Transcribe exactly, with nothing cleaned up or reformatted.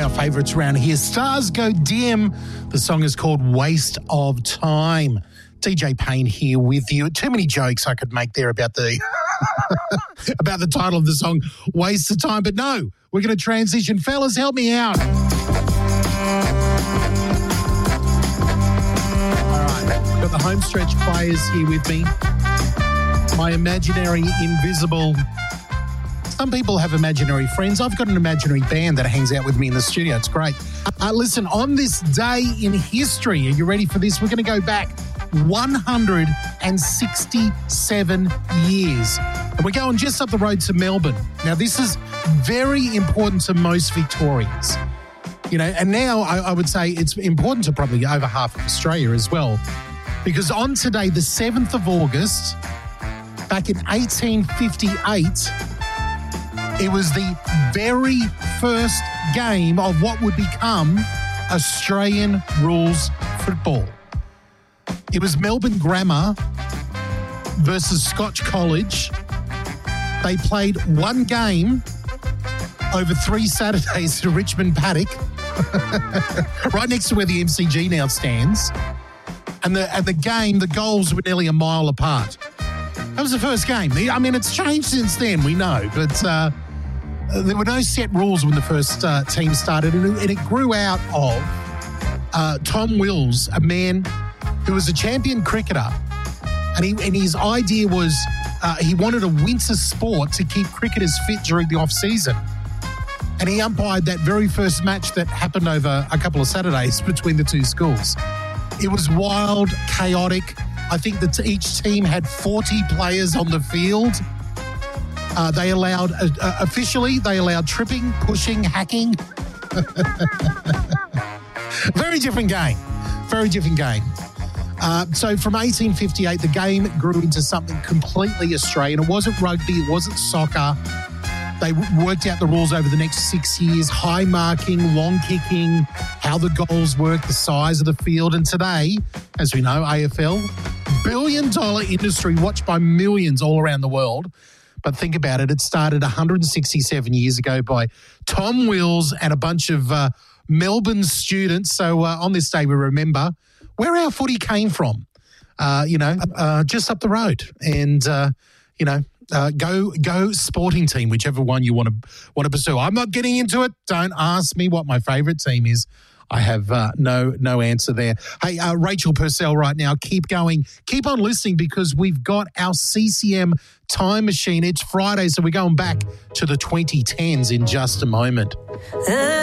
our favourites around here. Stars Go Dim. The song is called Waste of Time. D J Payne here with you. Too many jokes I could make there about the about the title of the song, Waste of Time. But no, we're going to transition. Fellas, help me out. All right, got the home stretch players here with me. My imaginary, invisible... Some people have imaginary friends. I've got an imaginary band that hangs out with me in the studio. It's great. Uh, listen, on this day in history, are you ready for this? We're going to go back one hundred sixty-seven years. And we're going just up the road to Melbourne. Now, this is very important to most Victorians. You know, and now I, I would say it's important to probably over half of Australia as well. Because on today, the seventh of August, back in eighteen fifty-eight... it was the very first game of what would become Australian rules football. It was Melbourne Grammar versus Scotch College. They played one game over three Saturdays to Richmond Paddock, right next to where the M C G now stands. And the, and the game, the goals were nearly a mile apart. That was the first game. I mean, it's changed since then, we know, but... Uh, there were no set rules when the first uh, team started, and it, and it grew out of uh, Tom Wills, a man who was a champion cricketer, and, he, and his idea was uh, he wanted a winter sport to keep cricketers fit during the off-season. And he umpired that very first match that happened over a couple of Saturdays between the two schools. It was wild, chaotic. I think that each team had forty players on the field. Uh, they allowed, uh, uh, officially, they allowed tripping, pushing, hacking. Very different game. Very different game. Uh, so from eighteen fifty-eight, the game grew into something completely Australian. It wasn't rugby. It wasn't soccer. They w- worked out the rules over the next six years, high marking, long kicking, how the goals work, the size of the field. And today, as we know, A F L, billion dollar industry watched by millions all around the world. But think about it, it started one hundred sixty-seven years ago by Tom Wills and a bunch of uh, Melbourne students. So uh, on this day, we remember where our footy came from, uh, you know, uh, just up the road. And, uh, you know, uh, go go sporting team, whichever one you want to want to pursue. I'm not getting into it. Don't ask me what my favourite team is. I have uh, no no answer there. Hey, uh, Rachel Purcell right now, keep going. Keep on listening because we've got our C C M time machine. It's Friday, so we're going back to the twenty tens in just a moment.